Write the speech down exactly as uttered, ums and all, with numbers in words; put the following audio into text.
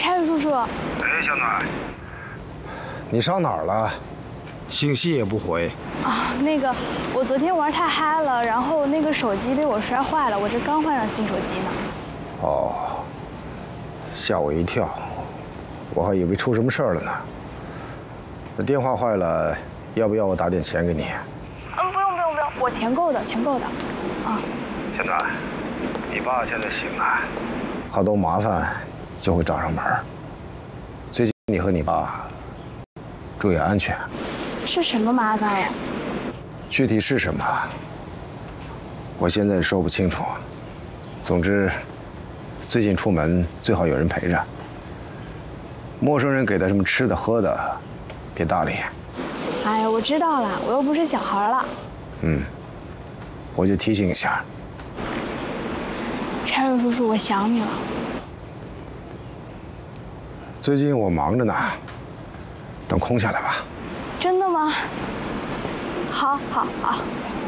柴宇叔叔。 哎，小暖，你上哪儿了？信息也不回。 啊，那个，我昨天玩太嗨了，然后那个手机被我摔坏了，我这刚换上新手机呢。 哦，吓我一跳，我还以为出什么事儿了呢。那电话坏了，要不要我打点钱给你？ 嗯，不用不用不用，我钱够的，钱够的。啊， 小暖，你爸现在醒了，好多麻烦就会找上门。最近你和你爸注意安全。 是什么麻烦呀？ 具体是什么，我现在说不清楚。总之，最近出门最好有人陪着。陌生人给他什么吃的喝的，别搭理。 哎呀，我知道了，我又不是小孩了。 嗯，我就提醒一下。 柴宇叔叔，我想你了。 最近我忙着呢，等空下来吧。 真的吗？好，好，好。